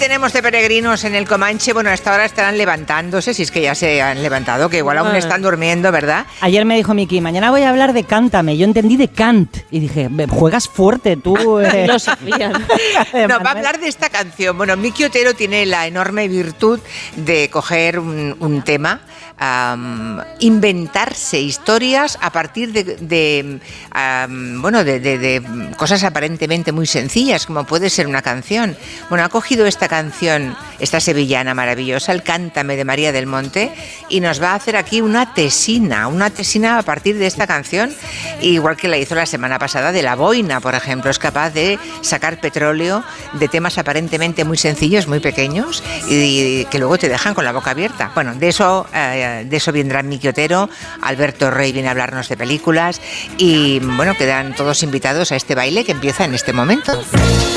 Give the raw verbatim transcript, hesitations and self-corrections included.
tenemos de peregrinos en el Comanche? Bueno, a esta hora estarán levantándose, si es que ya se han levantado, que igual aún están durmiendo, ¿verdad? Ayer me dijo Miki, mañana voy a hablar de Cántame. Yo entendí de Cant. Y dije, juegas fuerte tú. Eh. No sabían. No, va a hablar de esta canción. Bueno, Miki Otero tiene la enorme virtud de coger un, un tema, um, inventarse historias a partir de, de um, bueno, de, de, de cosas aparentemente muy sencillas, como puede ser una canción. Bueno, ha cogido esta canción, esta sevillana maravillosa, el Cántame de María del Monte, y nos va a hacer aquí una tesina, una tesina a partir de esta canción, igual que la hizo la semana pasada de La Boina, por ejemplo. Es capaz de sacar petróleo de temas aparentemente muy sencillos, muy pequeños, y que luego te dejan con la boca abierta. Bueno, de eso, eh, de eso vendrá Miki Otero. Alberto Rey viene a hablarnos de películas, y bueno, quedan todos invitados a este baile que empieza en este momento.